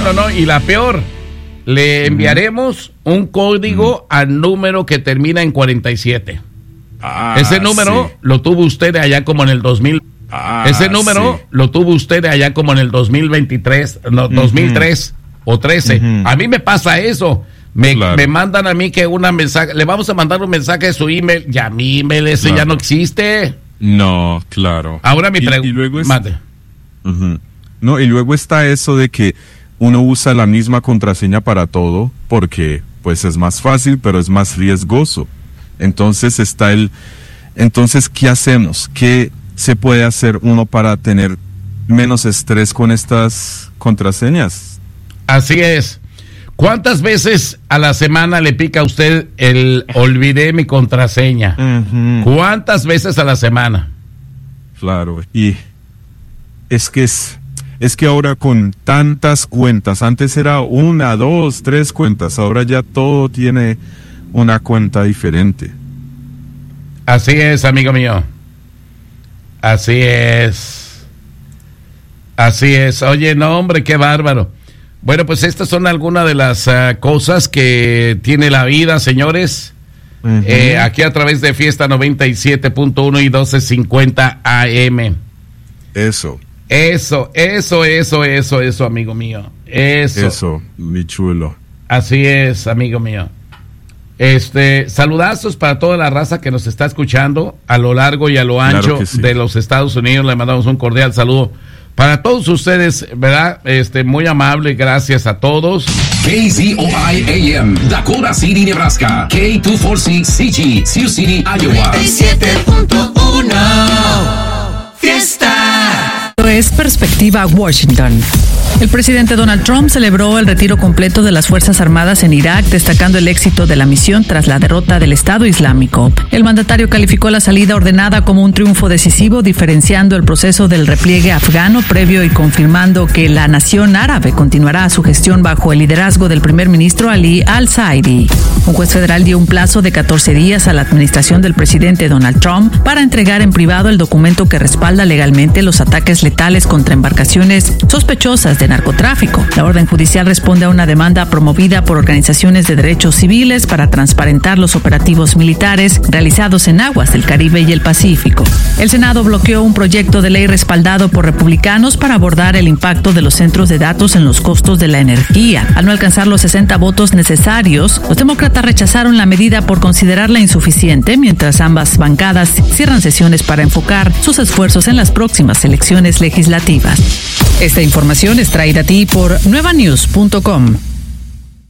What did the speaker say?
No, y la peor, le enviaremos un código al número que termina en 47. Ese número lo tuvo usted allá como en el 2000. Ese número lo tuvo usted allá como en el 2023, no, 2003 o 13. A mí me pasa eso. Me mandan a mí que una mensaje, le vamos a mandar un mensaje a su email, ya mi email ese ya no existe. No, claro. Ahora mi pregunta. No, y luego está eso de que uno usa la misma contraseña para todo, porque pues es más fácil, pero es más riesgoso. Entonces entonces, ¿qué hacemos? ¿Qué se puede hacer uno para tener menos estrés con estas contraseñas? Así es. ¿Cuántas veces a la semana le pica a usted el olvidé mi contraseña? ¿Cuántas veces a la semana? Claro, y es que ahora con tantas cuentas, antes era 1, 2, 3 cuentas, ahora ya todo tiene una cuenta diferente. Así es, amigo mío. Así es. Oye, no, hombre, qué bárbaro. Bueno, pues estas son algunas de las cosas que tiene la vida, señores. Aquí a través de Fiesta 97.1 y 1250 AM. Eso, amigo mío. Eso, mi chulo. Así es, amigo mío. Saludazos para toda la raza que nos está escuchando a lo largo y a lo ancho de los Estados Unidos. Le mandamos un cordial saludo para todos ustedes, ¿verdad? Muy amable, gracias a todos. KZOI AM, Dakota City, Nebraska. K246CG, Sioux City, Iowa. 97.1 Fiesta. Es Perspectiva Washington. El presidente Donald Trump celebró el retiro completo de las Fuerzas Armadas en Irak, destacando el éxito de la misión tras la derrota del Estado Islámico. El mandatario calificó la salida ordenada como un triunfo decisivo, diferenciando el proceso del repliegue afgano previo y confirmando que la nación árabe continuará su gestión bajo el liderazgo del primer ministro Ali al-Zaidi. Un juez federal dio un plazo de 14 días a la administración del presidente Donald Trump para entregar en privado el documento que respalda legalmente los ataques letales contra embarcaciones sospechosas de narcotráfico. La orden judicial responde a una demanda promovida por organizaciones de derechos civiles para transparentar los operativos militares realizados en aguas del Caribe y el Pacífico. El Senado bloqueó un proyecto de ley respaldado por republicanos para abordar el impacto de los centros de datos en los costos de la energía. Al no alcanzar los 60 votos necesarios, los demócratas rechazaron la medida por considerarla insuficiente, mientras ambas bancadas cierran sesiones para enfocar sus esfuerzos en las próximas elecciones legislativas. Esta información es traída a ti por nuevanews.com.